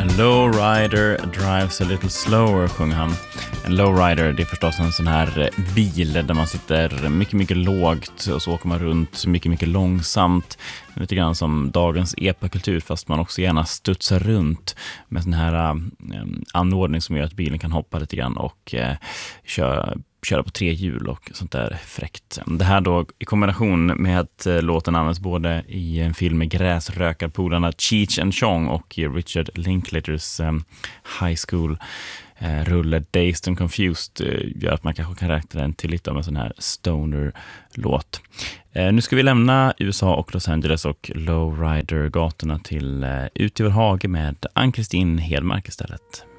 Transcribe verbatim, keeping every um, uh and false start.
A lowrider drives a little slower, sjunger han. En lowrider, det är förstås en sån här bil där man sitter mycket, mycket lågt och så åker man runt mycket, mycket långsamt. Lite grann som dagens epakultur, fast man också gärna studsar runt med sån här äh, anordning som gör att bilen kan hoppa lite grann och äh, köra köra på tre hjul och sånt där fräckt. Det här då i kombination med att eh, låten används både i en film med gräsrökarpolarna Cheech and Chong och i Richard Linklaters eh, High School eh, rulle Dazed and Confused eh, gör att man kanske kan räkna den till lite av en sån här stoner-låt. Eh, nu ska vi lämna U S A och Los Angeles och Lowrider-gatorna till eh, ut i vår hage med Ann-Kristin Hedmark istället.